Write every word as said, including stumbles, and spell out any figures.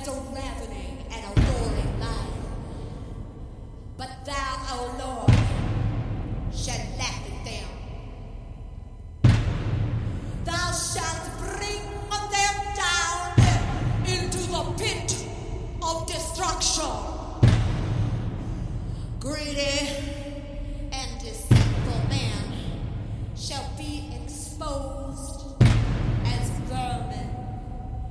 as a ravening and a roaring lion. But thou, O Lord, shalt laugh at them. Thou shalt bring them down into the pit of destruction. Greedy